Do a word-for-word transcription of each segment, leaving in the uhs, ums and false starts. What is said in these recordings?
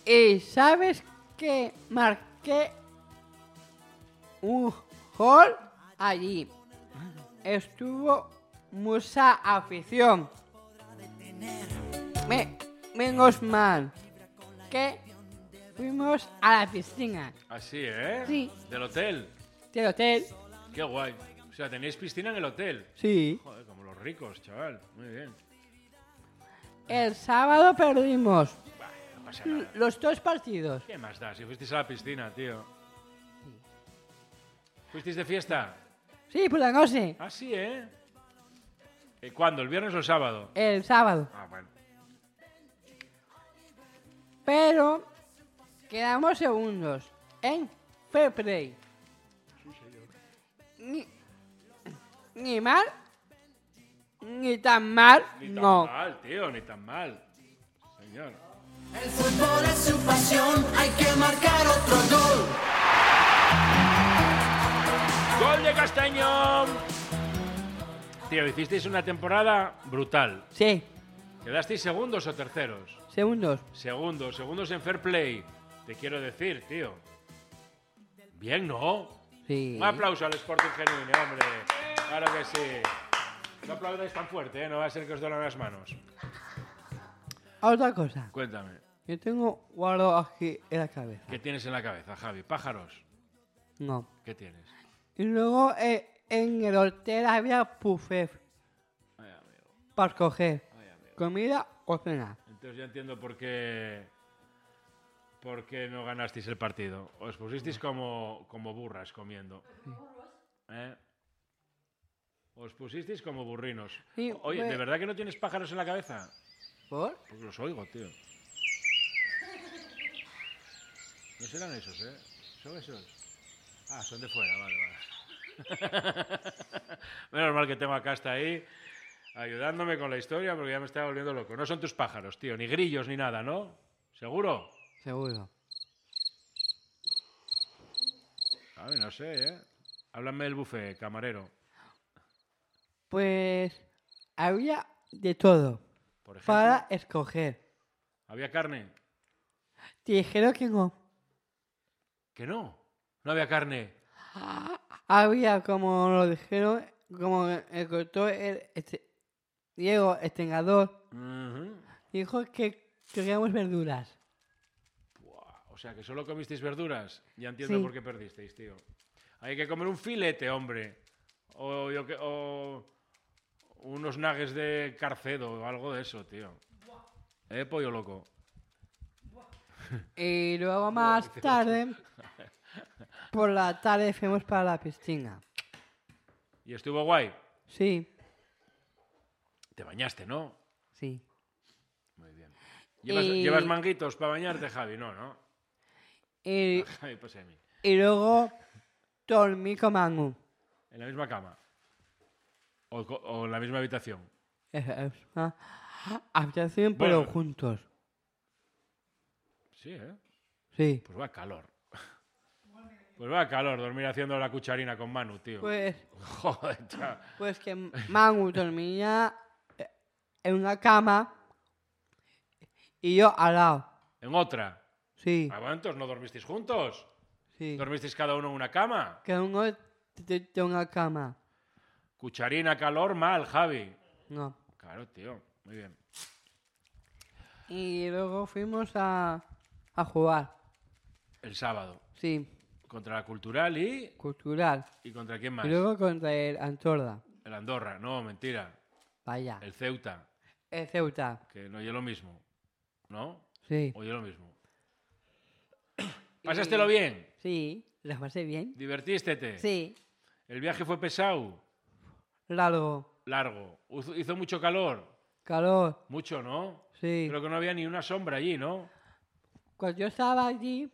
Y sabes que marqué un gol allí. Estuvo mucha afición. Me, menos mal que fuimos a la piscina. Así, ¿eh? Sí. ¿Del hotel? Del hotel. Qué guay. O sea, tenéis piscina en el hotel. Sí. Joder, como los ricos, chaval. Muy bien. El sábado perdimos Bah, no pasa nada. los dos partidos. ¿Qué más da? Si fuisteis a la piscina, tío. ¿Fuisteis de fiesta? Sí, por la noche. Ah, sí, ¿eh? ¿Y cuándo? ¿El viernes o el sábado? El sábado. Ah, bueno. Pero quedamos segundos en Fair Play. Sí, señor. Ni, ni mal, ni tan mal, Ni tan no. mal, tío, ni tan mal. Señor. El fútbol es su pasión, hay que marcar otro gol. ¡Gol de Castaño! Tío, hicisteis una temporada brutal. Sí, ¿Quedasteis segundos o terceros? segundos. Segundos, segundos en Fair Play. Te quiero decir, tío. Bien, ¿no? Sí. Un aplauso al Sporting Genuine, hombre. Claro que sí. No aplaudáis tan fuerte, ¿eh? No va a ser que os duelan las manos. Otra cosa. Cuéntame, Yo tengo guardado aquí en la cabeza. ¿qué tienes en la cabeza, Javi? ¿Pájaros? No. ¿Qué tienes? Y luego eh, en el hotel había buffet Ay, amigo. para escoger Ay, amigo. comida o cena. Entonces ya entiendo por qué... por qué no ganasteis el partido. Os pusisteis como, como burras comiendo. ¿Eh? Os pusisteis como burrinos. Sí, Oye, pues- ¿de verdad que no tienes pájaros en la cabeza? ¿Por? Pues los oigo, tío. No serán esos, ¿eh? ¿Son esos? Ah, son de fuera, vale, vale. Menos mal que tengo a Casta ahí ayudándome con la historia porque ya me estaba volviendo loco. No son tus pájaros, tío, ni grillos ni nada, ¿no? ¿Seguro? Seguro. A ver, no sé, ¿eh? Háblame del buffet, camarero. Pues había de todo Por ejemplo, para escoger. ¿había carne? Te dijeron que no. Que no. No había carne. Había, como lo dijeron, como el cortó el este, Diego Estengador, Ujú. dijo que queríamos verduras. Buah, o sea, que solo comisteis verduras. Ya entiendo Sí. por qué perdisteis, tío. Hay que comer un filete, hombre. O, yo que- o unos nuggets de Carcedo o algo de eso, tío. ¿Eh, pollo loco? Y luego más tarde, por la tarde fuimos para la piscina. ¿Y estuvo guay? Sí, Te bañaste, ¿no? sí. Muy bien. ¿Llevas, Y- ¿llevas manguitos para bañarte, Javi? No, ¿no? Y, Javi, pues a mí. y luego dormí con Manu. ¿En la misma cama? ¿O, co- o en la misma habitación? Es- es una habitación, pero Bueno. juntos. Sí, ¿eh? Sí. Pues va calor. Pues va calor dormir haciendo la cucharina con Manu, tío. Pues, Joder, chaval. pues que Manu dormía eh, en una cama y yo al lado. ¿En otra? Sí, Ah, bueno, entonces no dormisteis juntos. sí. ¿Dormisteis cada uno en una cama? Que uno de, de una cama. Cucharina, calor, mal, Javi. No. Claro, tío. Muy bien. Y luego fuimos a, a jugar. El sábado. Sí, Contra la Cultural y... cultural. ¿Y contra quién más? Y luego contra el Antorda. El Andorra. No, mentira. Vaya. El Ceuta. El Ceuta. Que no oye lo mismo. ¿No? Sí. Oye lo mismo. ¿Pasástelo bien? Sí, ¿la pasé bien? ¿Divertístete? Sí, ¿El viaje fue pesado? largo, Largo. ¿Hizo- ¿Hizo mucho calor? calor, Mucho, ¿no? sí. Creo que no había ni una sombra allí, ¿no? Cuando yo estaba allí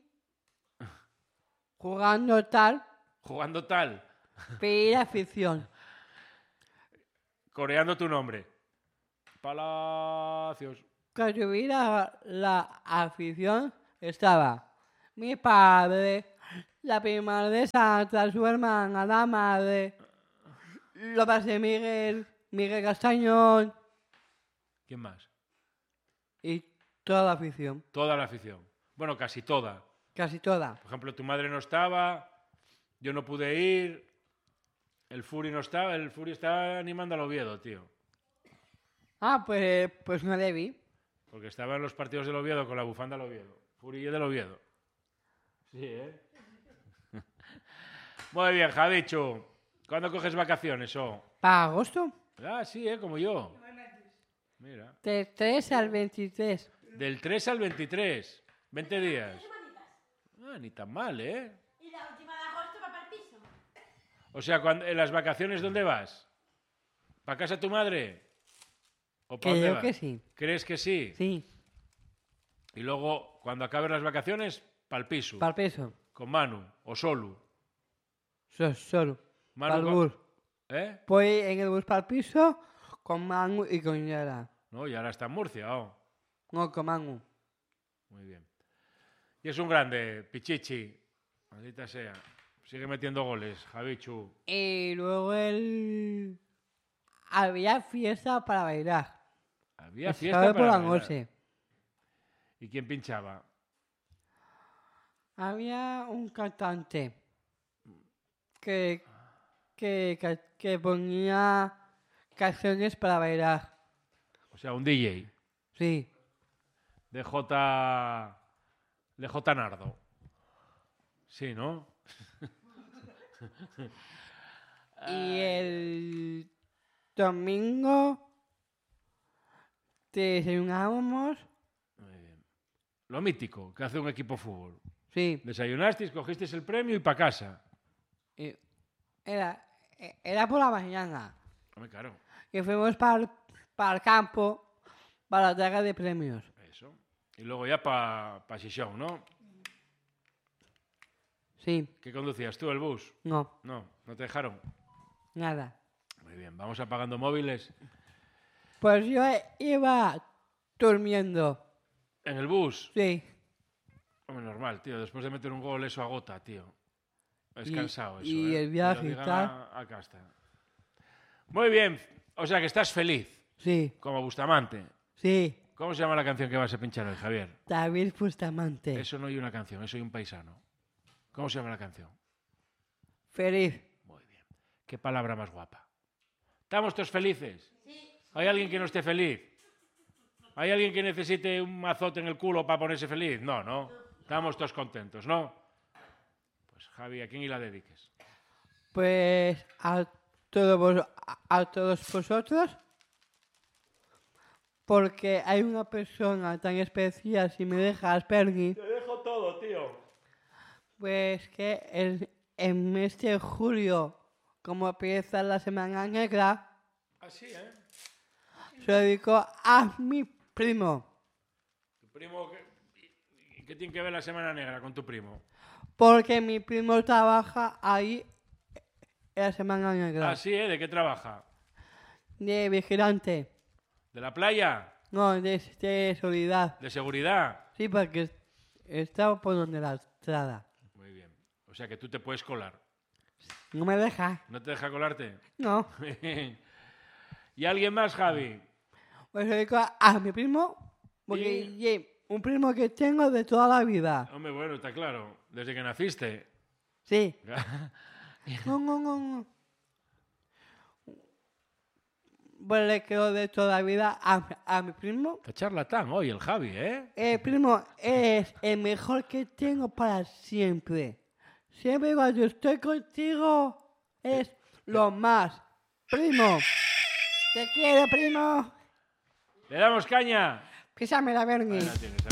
jugando tal, Jugando tal. pedí la afición. Coreando tu nombre. Palacios. Cuando vi la, la afición estaba mi padre, la prima de Santa, su hermana, la madre, lo pasé Miguel, Miguel Castañón ¿Quién más? y toda la afición. Toda la afición. Bueno, casi toda. Casi toda. Por ejemplo, tu madre no estaba, yo no pude ir, el Furi no estaba, el Furi estaba animando al Oviedo, tío. Ah, pues, pues no le vi. Porque estaba en los partidos del Oviedo con la bufanda del Oviedo. Furi del Oviedo. Sí, ¿eh? Muy bien, Javichu. ¿Cuándo coges vacaciones, oh? ¿Para agosto? Ah, sí, ¿eh? Como yo. Mira. Del tres al veintitrés. Del tres al veintitrés. veinte días. Ah, ni tan mal, ¿eh? Y la última de agosto va para el piso. O sea, cuando, en las vacaciones, ¿dónde vas? ¿Para casa de tu madre? ¿O para dónde Creo vas? que sí. ¿Crees que sí? Sí, Y luego, cuando acabes las vacaciones, pa'l piso. para el peso. Con Manu o Solu. So- solo. Manu Para el con- bus. ¿Eh? Voy en el bus para el piso con Manu y con Yara. No, y ahora está en Murcia, oh. No, con Manu. Muy bien. Y es un grande, Pichichi. Maldita sea. Sigue metiendo goles, Javichu. Y luego el... Había fiesta para bailar. Había El fiesta sábado para por la bailar. noche. ¿Y quién pinchaba? Había un cantante que, que, que, que ponía canciones para bailar. O sea, un D J. Sí. De J... De J Nardo. Sí, ¿no? Y el domingo desayunábamos. Muy bien. Lo mítico que hace un equipo de fútbol. Sí. Desayunasteis, cogisteis el premio y para casa. Y era, era por la mañana. Hombre, claro. Y fuimos para el campo para la entrega de premios. Eso. Y luego ya para pa Xixón, ¿no? Sí. ¿Qué conducías tú, el bus? No, No, no te dejaron. nada. Muy bien, vamos apagando móviles. Pues yo iba durmiendo. ¿En el bus? Sí. Hombre, normal, tío. Después de meter un gol, eso agota, tío. Es Y- cansado eso, y ¿eh? el viaje Que lo y digan tal. a- Acá está. Muy bien. O sea, que estás feliz, Sí. como Bustamante. Sí. ¿Cómo se llama la canción que vas a pinchar hoy, Javier? David Bustamante. Eso no hay una canción, eso hay un paisano. ¿Cómo se llama la canción? Feliz. Muy bien. Qué palabra más guapa. ¿Estamos todos felices? ¿Hay alguien que no esté feliz? ¿Hay alguien que necesite un azote en el culo para ponerse feliz? No, no. Estamos todos contentos, ¿no? Pues Javi, ¿a quién y la dediques? Pues a todos, vos- a, a todos vosotros. Porque hay una persona tan especial, si me dejas, Pergi, Te dejo todo, tío. pues que el, el mes de julio, como empieza la Semana Negra, Así, ¿eh? se lo dedico a mi primo. Tu primo, ¿qué, y- ¿qué tiene que ver la Semana Negra con tu primo? Porque mi primo trabaja ahí en la Semana Negra. Así, ¿eh? ¿De qué trabaja? De vigilante. ¿De la playa? No, de, de seguridad. ¿De seguridad? Sí, porque está por donde la entrada. Muy bien. O sea que tú te puedes colar. No me deja. ¿No te deja colarte? No. ¿Y alguien más, Javi? Pues le digo a, a mi primo, porque Y- ye, un primo que tengo de toda la vida. Hombre, bueno, está claro. Desde que naciste. Sí. No, no, no, no. Pues le quedo de toda la vida a, a mi primo. Está charlatán hoy el Javi, ¿eh? El primo es el mejor que tengo para siempre. Siempre cuando estoy contigo es lo más. Primo. Te quiero, primo. ¡Le damos caña! Písame la Ahí vergüenza. la tienes,